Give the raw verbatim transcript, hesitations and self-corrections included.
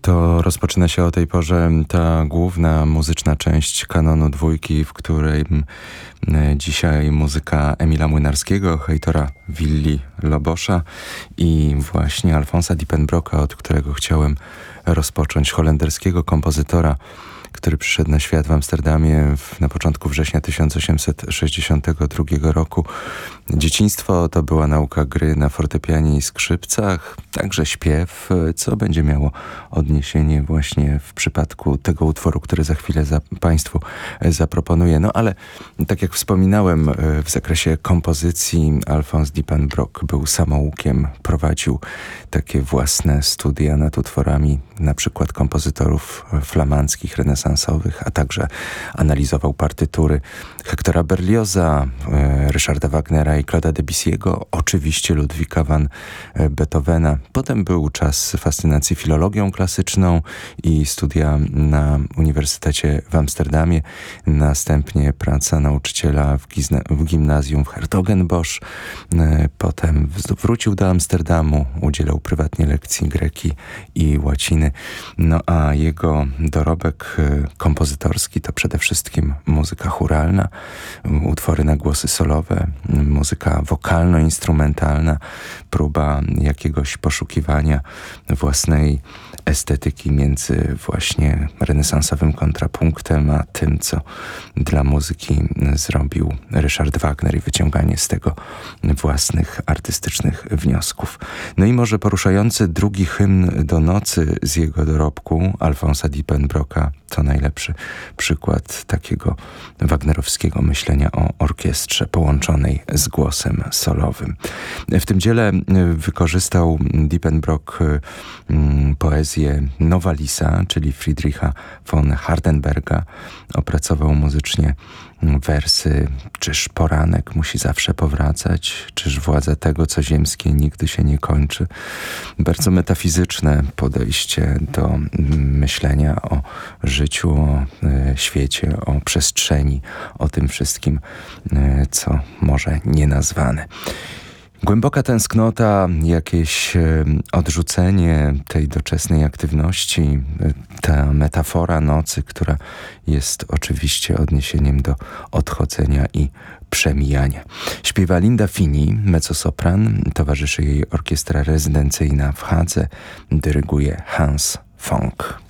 To rozpoczyna się o tej porze ta główna muzyczna część kanonu dwójki, w której dzisiaj muzyka Emila Młynarskiego, Heitora Willi Lobosza i właśnie Alfonsa Diepenbrocka, od którego chciałem rozpocząć, holenderskiego kompozytora, który przyszedł na świat w Amsterdamie w, na początku września tysiąc osiemset sześćdziesiątego drugiego roku. Dzieciństwo to była nauka gry na fortepianie i skrzypcach, także śpiew, co będzie miało odniesienie właśnie w przypadku tego utworu, który za chwilę za Państwu zaproponuję. No ale tak jak wspominałem, w zakresie kompozycji Alfons Diepenbrock był samoukiem, prowadził takie własne studia nad utworami, na przykład kompozytorów flamandzkich, renesansowych, a także analizował partytury Hektora Berlioza, Ryszarda Wagnera i Claude'a Debussy'ego, oczywiście Ludwika van Beethovena. Potem był czas fascynacji filologią klasyczną i studia na Uniwersytecie w Amsterdamie. Następnie praca nauczyciela w, w gimnazjum w Hertogenbosch. Potem wrócił do Amsterdamu, udzielał prywatnie lekcji greki i łaciny. No a jego dorobek kompozytorski to przede wszystkim muzyka chóralna, utwory na głosy solowe, muzyka wokalno-instrumentalna, próba jakiegoś poszukiwania własnej estetyki między właśnie renesansowym kontrapunktem, a tym, co dla muzyki zrobił Ryszard Wagner i wyciąganie z tego własnych artystycznych wniosków. No i może poruszający drugi hymn do nocy z jego dorobku Alfonsa Diepenbrocka to najlepszy przykład takiego wagnerowskiego myślenia o orkiestrze połączonej z głosem solowym. W tym dziele wykorzystał Diepenbrock poezję Nowalisa, czyli Friedricha von Hardenberga. Opracował muzycznie wersy: czyż poranek musi zawsze powracać, czyż władza tego, co ziemskie, nigdy się nie kończy. Bardzo metafizyczne podejście do myślenia o życiu, o świecie, o przestrzeni, o tym wszystkim, co może nienazwane. Głęboka tęsknota, jakieś odrzucenie tej doczesnej aktywności, ta metafora nocy, która jest oczywiście odniesieniem do odchodzenia i przemijania. Śpiewa Linda Fini, mezzosopran, towarzyszy jej orkiestra rezydencyjna w Hadze, dyryguje Hans Fonck.